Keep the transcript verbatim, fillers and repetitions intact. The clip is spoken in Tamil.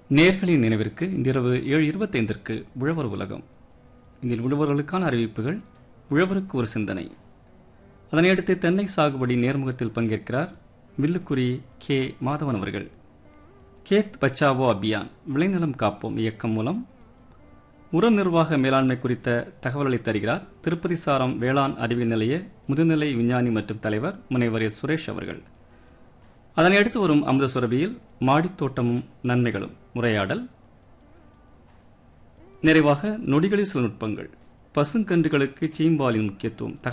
நேர்களின் நினைவிற்கு இன்றிரவு ஏழு இருபத்தைந்திற்கு உழவர் உலகம். இதில் உழவர்களுக்கான அறிவிப்புகள், உழவருக்கு ஒரு சிந்தனை. அதனையடுத்து தென்னை சாகுபடி நேர்முகத்தில் பங்கேற்கிறார் வில்லுக்குரி கே மாதவன் அவர்கள். கேத் பச்சாவோ அபியான் விளைநிலம் காப்போம் இயக்கம் மூலம் உர நிர்வாக மேலாண்மை குறித்த தகவல்களை தருகிறார் திருப்பதி சாரம் வேளாண் அறிவியல் நிலைய முதுநிலை விஞ்ஞானி மற்றும் தலைவர் முனைவர் எஸ் சுரேஷ் அவர்கள். அதனை அடுத்து வரும் அமுத சுரபியில் மாடித்தோட்டமும் நன்மைகளும் உரையாடல். நிறைவாக நொடிகளில் சில நுட்பங்கள், பசுங்கன்றுகளுக்கு சீம்பாலின் முக்கியத்துவம்,